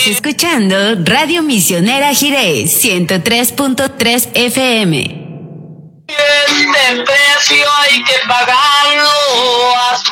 escuchando Radio Misionera Jiré 103.3 FM. Este precio hay que pagarlo.